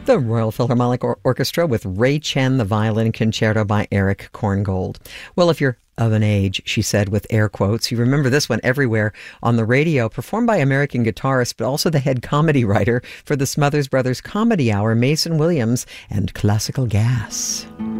The Royal Philharmonic Orchestra with Ray Chen, the violin concerto by Eric Korngold. Well, if you're of an age, she said with air quotes, you remember this one everywhere on the radio, performed by American guitarist, but also the head comedy writer for the Smothers Brothers Comedy Hour, Mason Williams and Classical Gas.